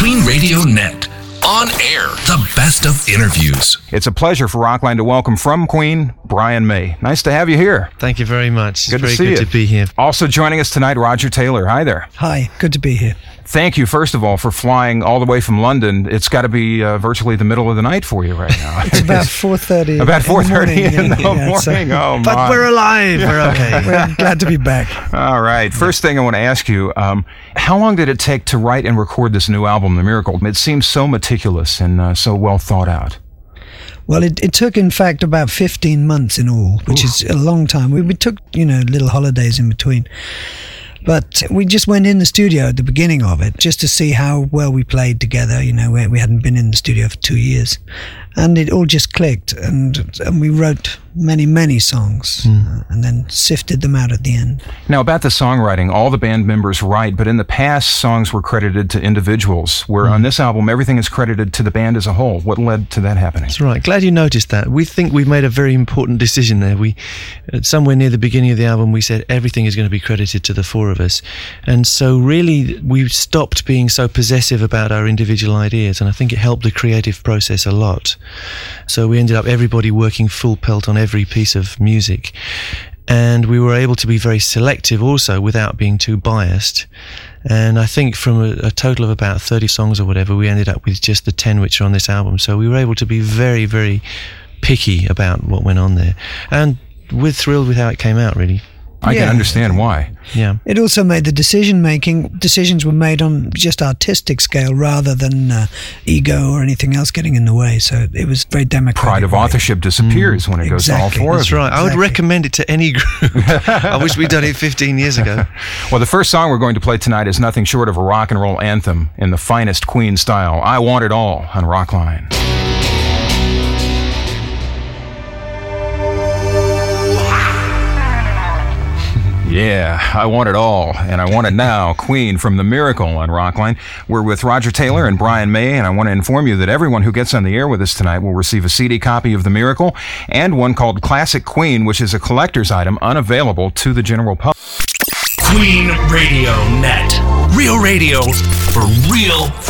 Queen Radio Net. On air, the best of interviews. It's a pleasure for Rockline to welcome from Queen, Brian May. Nice to have you here. Thank you very much. Good it's to see very you. good to be here. Also joining us tonight, Roger Taylor. Hi there. Hi, good to be here. Thank you, first of all, for flying all the way from London. It's got to be virtually the middle of the night for you right now. It's about 4:30. About 4:30 in the morning. Oh, But my. we're alive. We're okay. We're glad to be back. All right. First thing I want to ask you, how long did it take to write and record this new album, The Miracle? It seems so meticulous and so well thought out. Well, it took, in fact, about 15 months in all, which is a long time. We took, little holidays in between. But we just went in the studio at the beginning of it just to see how well we played together. We hadn't been in the studio for 2 years. And it all just clicked. And we wrote many, many songs and then sifted them out at the end. Now, about the songwriting, all the band members write, but in the past, songs were credited to individuals, where on this album, everything is credited to the band as a whole. What led to that happening? That's right. Glad you noticed that. We think we've made a very important decision there. We, somewhere near the beginning of the album, we said everything is going to be credited to the four of us. And so really, we stopped being so possessive about our individual ideas, and I think it helped the creative process a lot. So we ended up everybody working full pelt on every piece of music. And we were able to be very selective also without being too biased. And I think from a total of about 30 songs or whatever, we ended up with just the 10 which are on this album. So we were able to be very, very picky about what went on there. And we're thrilled with how it came out, really. I can understand why. Yeah. It also made the decisions were made on just artistic scale rather than ego or anything else getting in the way. So it was very democratic. Pride of authorship disappears when it goes to all four That's of you. right. I would recommend it to any group. I wish we'd done it 15 years ago. Well, the first song we're going to play tonight is nothing short of a rock and roll anthem in the finest Queen style. I Want It All on Rockline. Yeah, I want it all, and I want it now. Queen from The Miracle on Rockline. We're with Roger Taylor and Brian May, and I want to inform you that everyone who gets on the air with us tonight will receive a CD copy of The Miracle and one called Classic Queen, which is a collector's item unavailable to the general public. Queen Radio Net. Real radio for real